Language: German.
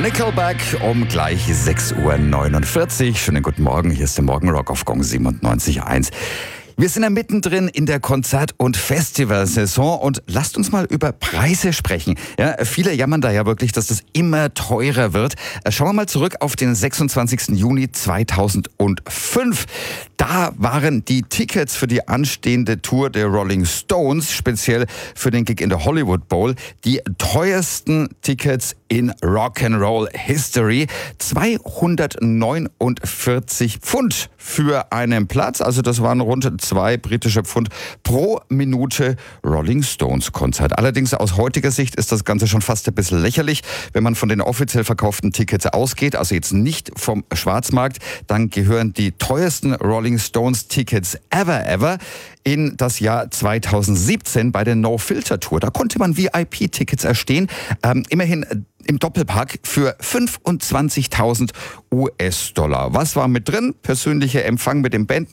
Nickelback um gleich 6:49 Uhr. Schönen guten Morgen, hier ist der Morgenrock auf Gong 97.1. Wir sind ja mittendrin in der Konzert- und Festivalsaison und lasst uns mal über Preise sprechen. Ja, viele jammern da ja wirklich, dass das immer teurer wird. Schauen wir mal zurück auf den 26. Juni 2005. Da waren die Tickets für die anstehende Tour der Rolling Stones, speziell für den Gig in der Hollywood Bowl, die teuersten Tickets in Rock'n'Roll History. 249 Pfund für einen Platz. Also das waren rund 2 britische Pfund pro Minute Rolling Stones Konzert. Allerdings aus heutiger Sicht ist das Ganze schon fast ein bisschen lächerlich. Wenn man von den offiziell verkauften Tickets ausgeht, also jetzt nicht vom Schwarzmarkt, dann gehören die teuersten Rolling Stones Tickets ever in das Jahr 2017 bei der No Filter Tour. Da konnte man VIP-Tickets erstehen. Immerhin im Doppelpack für 25.000 US-Dollar. Was war mit drin? Persönlicher Empfang mit dem